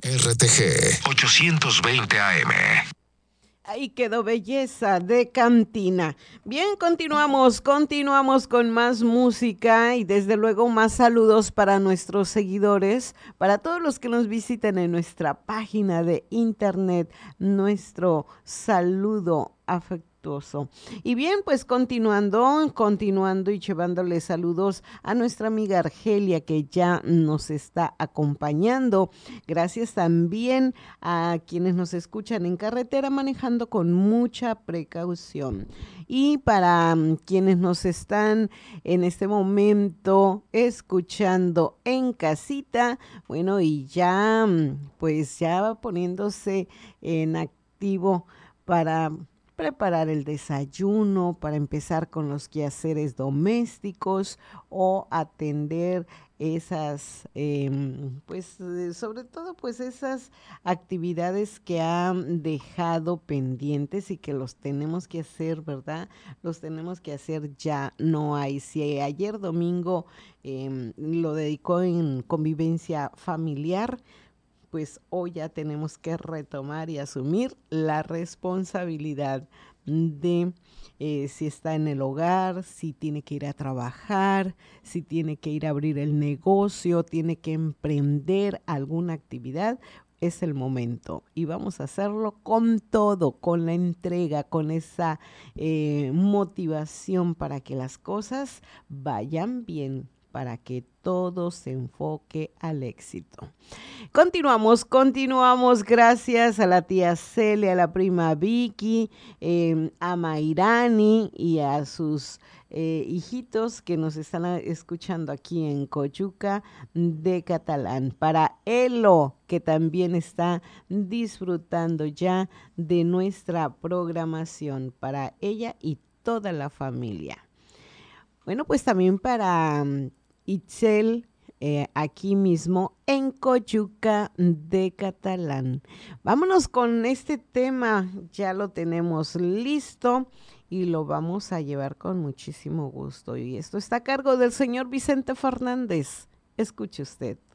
RTG 820 AM. Ahí quedó Belleza de Cantina. Bien, continuamos con más música y desde luego más saludos para nuestros seguidores, para todos los que nos visiten en nuestra página de internet, nuestro saludo afectuoso. Y bien, pues continuando y llevándole saludos a nuestra amiga Argelia que ya nos está acompañando. Gracias también a quienes nos escuchan en carretera manejando con mucha precaución. Y para quienes nos están en este momento escuchando en casita, bueno, y ya pues ya poniéndose en activo para preparar el desayuno, para empezar con los quehaceres domésticos o atender esas, sobre todo, pues esas actividades que han dejado pendientes y que los tenemos que hacer, ¿verdad? Los tenemos que hacer ya, no hay. Si ayer domingo lo dedicó en convivencia familiar, pues hoy ya tenemos que retomar y asumir la responsabilidad de si está en el hogar, si tiene que ir a trabajar, si tiene que ir a abrir el negocio, tiene que emprender alguna actividad. Es el momento y vamos a hacerlo con todo, con la entrega, con esa motivación para que las cosas vayan bien, para que todo se enfoque al éxito. Continuamos, gracias a la tía Celia, a la prima Vicky, a Mairani y a sus hijitos que nos están escuchando aquí en Coyuca de Catalán. Para Elo, que también está disfrutando ya de nuestra programación, para ella y toda la familia. Bueno, pues también para Itzel, aquí mismo en Coyuca de Catalán. Vámonos con este tema, ya lo tenemos listo y lo vamos a llevar con muchísimo gusto. Y esto está a cargo del señor Vicente Fernández. Escuche usted.